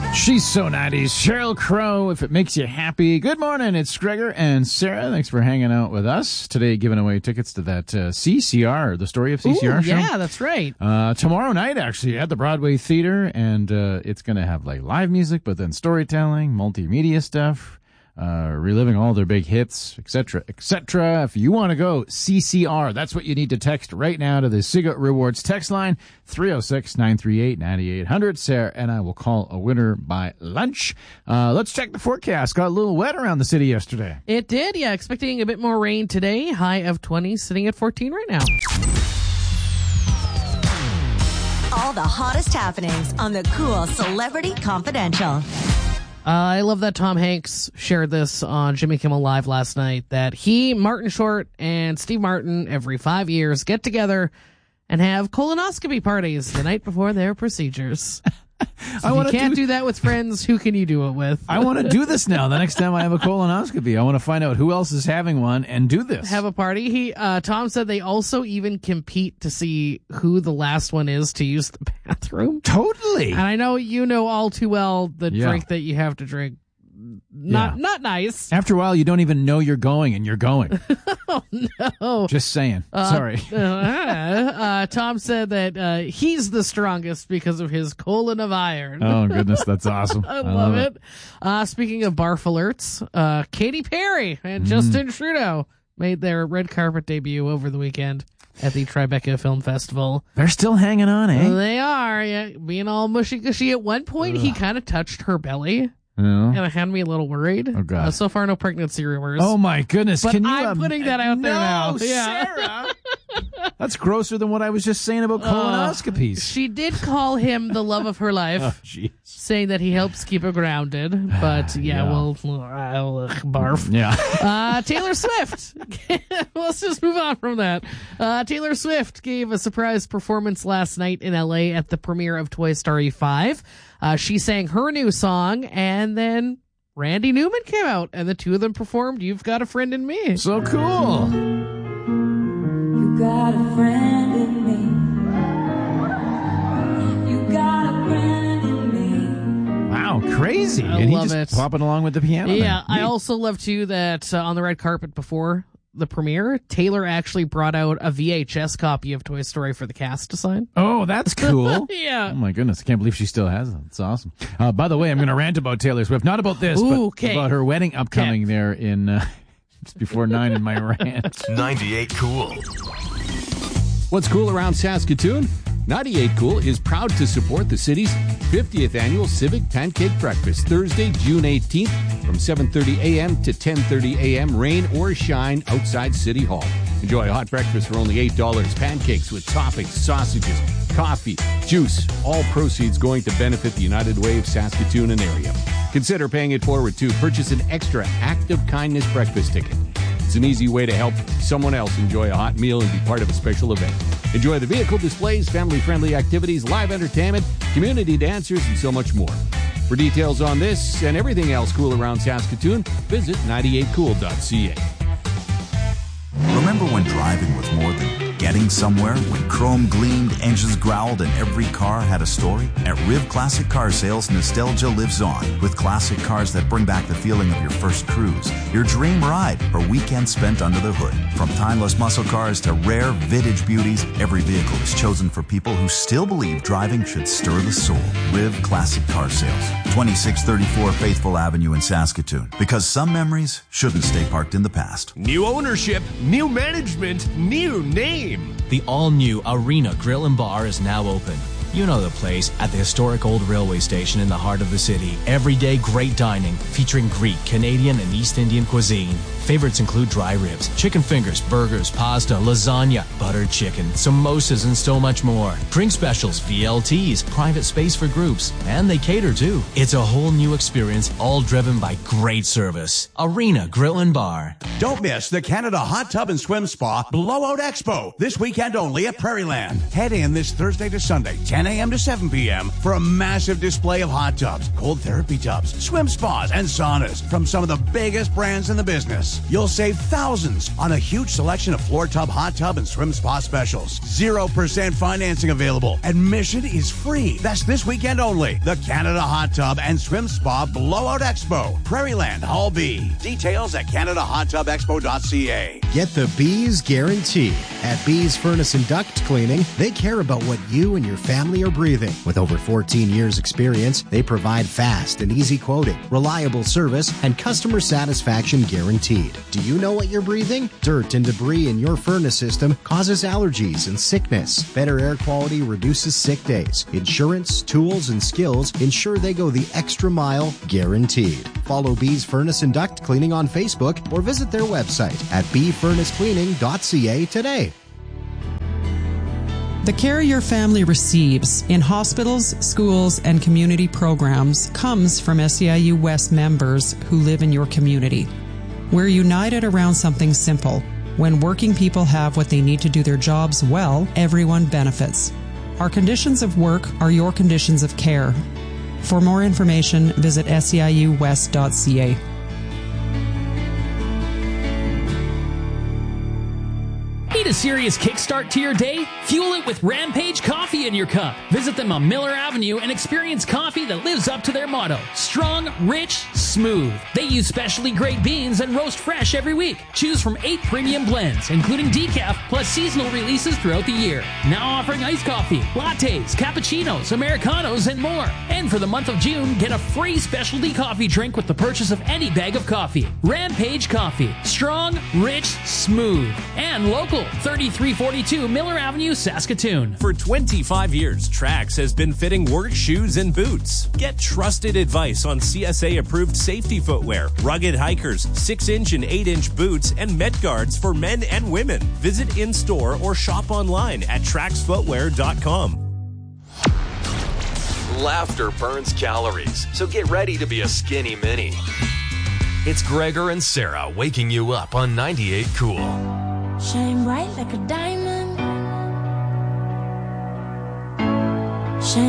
She's so 90s. Sheryl Crow, If It Makes You Happy. Good morning, it's Gregor and Sarah. Thanks for hanging out with us. Today, giving away tickets to that CCR, the Story of CCR show. Yeah, that's right. Tomorrow night, actually, at the Broadway Theater, and it's going to have like live music, but then storytelling, multimedia stuff, reliving all their big hits, etc., etc. If you want to go, CCR, that's what you need to text right now to the Siga Rewards text line, 306-938-9800. Sarah and I will call a winner by lunch. Let's check the forecast. Got a little wet around the city yesterday. It did, yeah. Expecting a bit more rain today. High of 20, sitting at 14 right now. All the hottest happenings on the Cool Celebrity Confidential. I love that Tom Hanks shared this on Jimmy Kimmel Live last night, that he, Martin Short, and Steve Martin every 5 years get together and have colonoscopy parties the night before their procedures. So if you can't do that with friends, who can you do it with? I want to do this now. The next time I have a colonoscopy, I want to find out who else is having one and do this. Have a party. Tom said they also even compete to see who the last one is to use the bathroom. Totally. And I know you know all too well the drink that you have to drink. Not nice. After a while, you don't even know you're going, and you're going. Oh, no. Just saying. Sorry. Tom said that he's the strongest because of his colon of iron. Oh, goodness. That's awesome. I love it. Speaking of barf alerts, Katy Perry and Justin Trudeau made their red carpet debut over the weekend at the Tribeca Film Festival. They're still hanging on, eh? They are, yeah. Being all mushy-gushy. At one point, he kind of touched her belly. No. And it had me a little worried. Oh, God. So far, no pregnancy rumors. Oh, my goodness. But Can you, I'm putting that out there now. Sarah. That's grosser than what I was just saying about colonoscopies. She did call him the love of her life, saying that he helps keep her grounded. But, I'll barf. Yeah. Taylor Swift. Let's just move on from that. Taylor Swift gave a surprise performance last night in L.A. at the premiere of Toy Story 5. She sang her new song, and then Randy Newman came out, and the two of them performed You've Got a Friend in Me. So cool. You got a friend in me. You got a friend in me. Wow, crazy. I and love he just it. popping along with the piano. Yeah, there. I also love, too, that on the red carpet before the premiere, Taylor actually brought out a VHS copy of Toy Story for the cast to sign. Oh, that's cool. Yeah. Oh, my goodness. I can't believe she still has it. It's awesome. By the way, I'm going to rant about Taylor Swift. Not about this, but about her wedding upcoming there in just before 9 in my rant. 98 Cool. What's cool around Saskatoon? 98 Cool is proud to support the city's 50th annual Civic Pancake Breakfast, Thursday, June 18th from 7:30 a.m. to 10:30 a.m., rain or shine, outside City Hall. Enjoy a hot breakfast for only $8. Pancakes with toppings, sausages, coffee, juice. All proceeds going to benefit the United Way of Saskatoon and area. Consider paying it forward, too. Purchase an extra Act of Kindness breakfast ticket. It's an easy way to help someone else enjoy a hot meal and be part of a special event. Enjoy the vehicle displays, family-friendly activities, live entertainment, community dancers, and so much more. For details on this and everything else cool around Saskatoon, visit 98cool.ca. Remember when driving was more than getting somewhere? When chrome gleamed, engines growled, and every car had a story? At Riv Classic Car Sales, nostalgia lives on with classic cars that bring back the feeling of your first cruise, your dream ride, or weekend spent under the hood. From timeless muscle cars to rare vintage beauties, every vehicle is chosen for people who still believe driving should stir the soul. Riv Classic Car Sales, 2634 Faithful Avenue in Saskatoon. Because some memories shouldn't stay parked in the past. New ownership, new management, new name. The all-new Arena Grill and Bar is now open. You know the place, at the historic old railway station in the heart of the city. Everyday great dining, featuring Greek, Canadian, and East Indian cuisine. Favorites include dry ribs, chicken fingers, burgers, pasta, lasagna, buttered chicken, samosas, and so much more. Drink specials, VLTs, private space for groups, and they cater too. It's a whole new experience, all driven by great service. Arena Grill and Bar. Don't miss the Canada Hot Tub and Swim Spa Blowout Expo, this weekend only at Prairieland. Head in this Thursday to Sunday, 10 10 a.m. to 7 p.m. for a massive display of hot tubs, cold therapy tubs, swim spas, and saunas from some of the biggest brands in the business. You'll save thousands on a huge selection of floor tub, hot tub, and swim spa specials. 0% financing available. Admission is free. That's this weekend only. The Canada Hot Tub and Swim Spa Blowout Expo, Prairieland Hall B. Details at CanadaHotTubExpo.ca. Get the Bees guarantee. At Bees Furnace and Duct Cleaning, they care about what you and your family are breathing. With over 14 years experience, they provide fast and easy quoting, reliable service, and customer satisfaction guaranteed. Do you know what you're breathing? Dirt and debris in your furnace system causes allergies and sickness. Better air quality reduces sick days. Insurance, tools, and skills ensure they go the extra mile, guaranteed. Follow Bees Furnace and Duct Cleaning on Facebook or visit their website at bfurnacecleaning.ca today. The care your family receives in hospitals, schools, and community programs comes from SEIU West members who live in your community. We're united around something simple. When working people have what they need to do their jobs well, everyone benefits. Our conditions of work are your conditions of care. For more information, visit seiuwest.ca. Need a serious kickstart to your day? Fuel it with Rampage Coffee in your cup. Visit them on Miller Avenue and experience coffee that lives up to their motto. Strong, rich, smooth. They use specially grade beans and roast fresh every week. Choose from 8 premium blends, including decaf, plus seasonal releases throughout the year. Now offering iced coffee, lattes, cappuccinos, Americanos, and more. And for the month of June, get a free specialty coffee drink with the purchase of any bag of coffee. Rampage Coffee. Strong, rich, smooth. And local. 3342 Miller Avenue, Saskatoon. For 25 years, Trax has been fitting work shoes and boots. Get trusted advice on CSA-approved safety footwear, rugged hikers, 6-inch and 8-inch boots, and Met Guards for men and women. Visit in-store or shop online at traxfootwear.com. Laughter burns calories, so get ready to be a skinny mini. It's Gregor and Sarah waking you up on 98 Cool. Shine bright like a diamond.